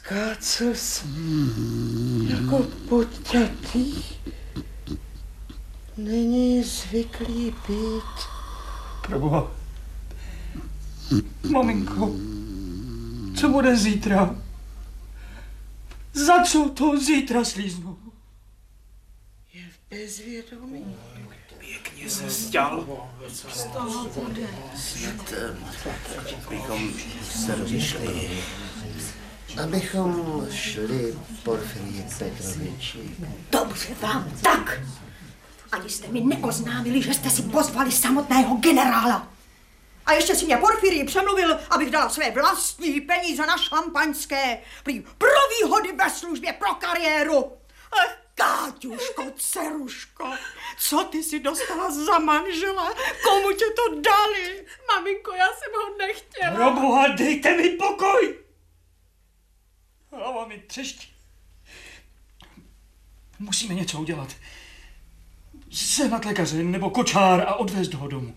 Skácel jsem jako podťatý. Není zvyklý pít. Proboha. Maminko, co bude zítra? Za co to zítra slíznu? Je v bezvědomí. Pěkně se stěl. Bychom se rozešli. Abychom šli Porfiriji Petroviči. Dobře vám tak. Ani jste mi neoznámili, že jste si pozvali samotného generála. A ještě si mě Porfirij přemluvil, abych dala své vlastní peníze na šampaňské. Pro výhody ve službě, pro kariéru. Ach, Káťuško, dceruško, co ty si dostala za manžela? Komu tě to dali? Maminko, já jsem ho nechtěla. Proboha, dejte mi pokoj! Hlava mi třeští. Musíme něco udělat. Sehnat lékaře nebo kočár a odvést ho domů.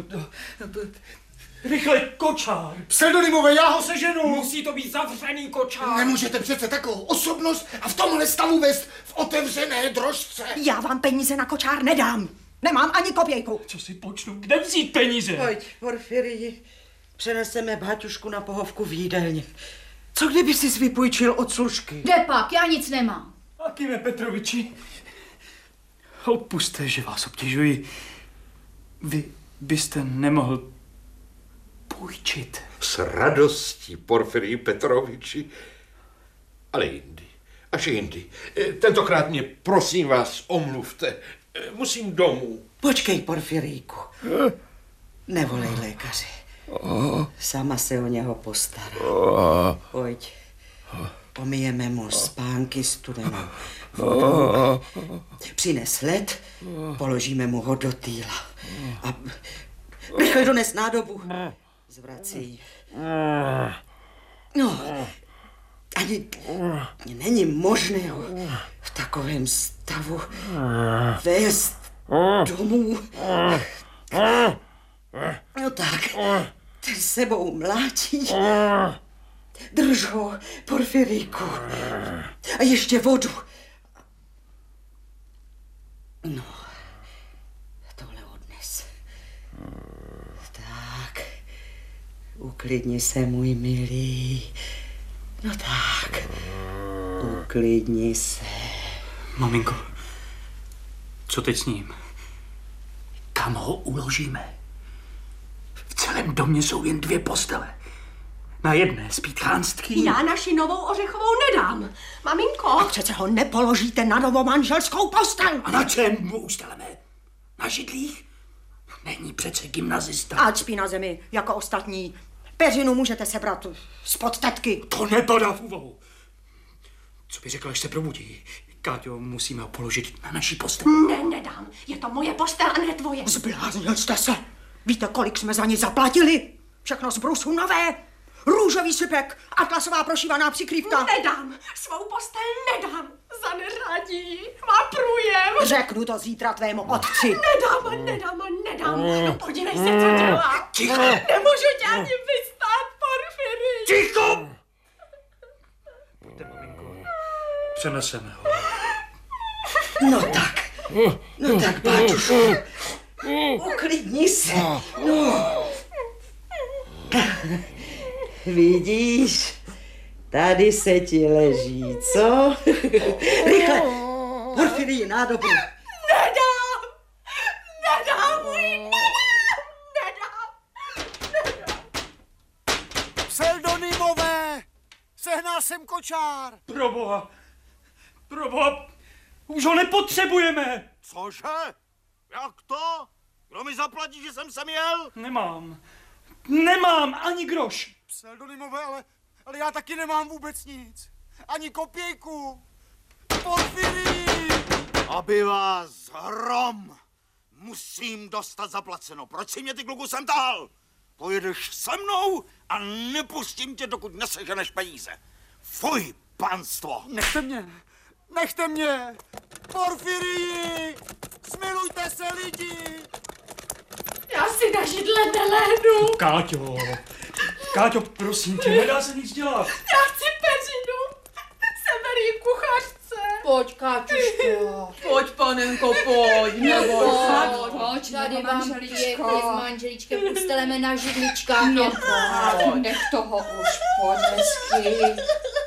Rychle, kočár! Pseudonymové, já ho seženu! Musí to být zavřený kočár! Nemůžete přece takovou osobnost a v tomhle stavu vést v otevřené drožce! Já vám peníze na kočár nedám. Nemám ani kopějku. Co si počnu? Kde vzít peníze? Pojď, Porfiriji, přeneseme Báťušku na pohovku v jídelně. Co kdyby jsi vypůjčil od služky? Kde pak? Já nic nemám. Akime Petroviči, odpusťte, že vás obtěžuji. Vy byste nemohl půjčit. S radostí, Porfiriji Petroviči. Ale jindy, až jindy. Tentokrát mě, prosím vás, omluvte. Musím domů. Počkej, Porfirijku. Nevolej lékaře. Sama se o něho postará. Pojď. Pomijeme mu spánky studenou vodou. Přines led, položíme mu ho do týla. A rychle dones nádobu. Zvrací. No, ani není možné ho v takovém stavu vést domů. No tak, ten sebou mlátí. Drž ho, Porfirijku. A ještě vodu. No, tohle odnes. Tak, uklidni se, můj milý. No tak, uklidni se. Maminko, co teď s ním? Kam ho uložíme? V celém domě jsou jen 2 postele. Na jedné spí Tchánský. Já naši novou ořechovou nedám. Maminko. A přece ho nepoložíte na novomanželskou postel. A na čem mu usteleme? Na židlích? Není přece gymnazista. Ať spí na zemi, jako ostatní. Peřinu můžete sebrat spod tetky. To nepadá v úvahu. Co by řekla, až se probudí? Káťo, musíme ho položit na naší postel. Ne, nedám. Je to moje postel a ne tvoje. Zbláznil jste se. Víte, kolik jsme za ní zaplatili? Všechno z brusu nové. Růžový sypek, atlasová prošívaná přikrývka. Nedám. Svou postel nedám. Zaneřádí. Má průjem. Řeknu to zítra tvému otci. Nedám. No podívej se, co dělá. Ticho. Nemůžu tě ani vystát, Porfirij. Ticho! Pojďte, maminko. Přeneseme ho. No tak, Báťušku. Uklidni se. No. Vidíš, tady se ti leží, co? Rychle, Porfirij, nádobu. Pseudonymové! Sehnal jsem kočár! Proboha, už ho nepotřebujeme. Cože? Jak to? Kdo mi zaplatí, že jsem sem jel? Nemám ani groš. Pseudonymové, ale já taky nemám vůbec nic. Ani kopějku. Porfirij! Aby vás hrom! Musím dostat zaplaceno. Proč si mě ty kluku sem tahal? Pojedeš se mnou a nepustím tě, dokud neseženeš peníze. Fuj, panstvo! Nechte mě! Porfirij! Smilujte se, lidi! Já si na židle nelehnu. Káťo, prosím tě, nedá se nic dělat. Já chci peřinu. Pojď, Káťuško. Pojď, panenko, pojď, neboj se. Pojď, tady vám pěkně s manželičkem usteleme na židličkách. No pojď, nech toho už, pojď hezky.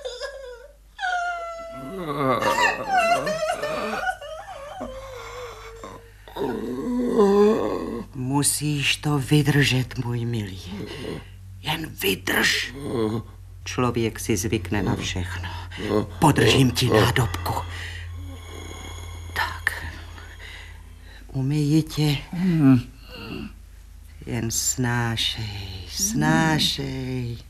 Musíš to vydržet, můj milý. Jen vydrž. Člověk si zvykne na všechno. Podržím ti nádobku. Tak. Umyji tě. Jen snášej.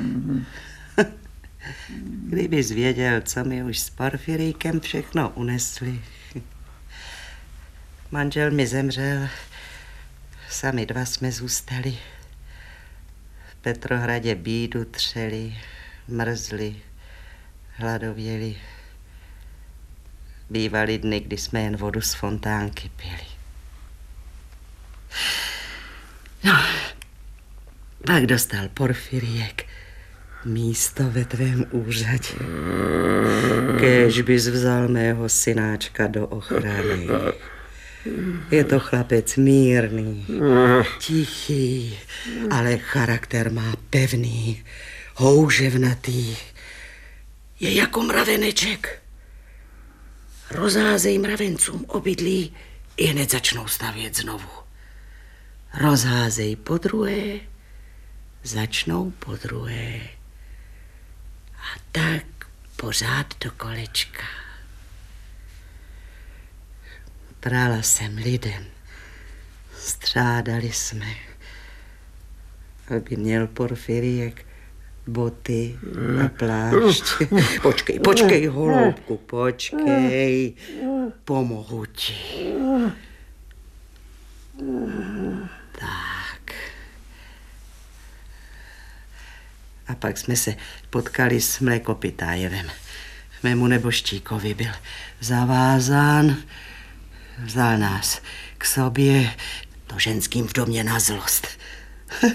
Kdybys věděl, co mi už s Porfirijkem všechno unesli. Manžel mi zemřel. Sami dva jsme zůstali. V Petrohradě bídu třeli, mrzli, hladověli. Bývaly dny, kdy jsme jen vodu z fontánky pili. No, pak dostal Porfirijek místo ve tvém úřadě. Kéž bys vzal mého synáčka do ochrany. Je to chlapec mírný, tichý, ale charakter má pevný, houževnatý. Je jako mraveneček. Rozházej mravencům obydlí, i hned začnou stavět znovu. Rozházej podruhé, začnou podruhé. A tak pořád do kolečka. Prala jsem lidem, střádali jsme, aby měl Porfirijek boty a plášť. Počkej, holubku, počkej, pomohu ti. Tak. A pak jsme se potkali s Mlékopitájevem. Mému neboštíkovi byl zavázán. Vzal nás k sobě, to ženským v domě na zlost.